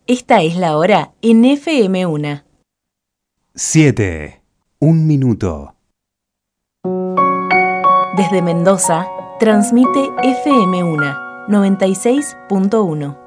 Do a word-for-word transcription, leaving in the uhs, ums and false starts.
Esta es la hora en F M uno. siete. Un minuto. Desde Mendoza, transmite F M uno, noventa y seis punto uno.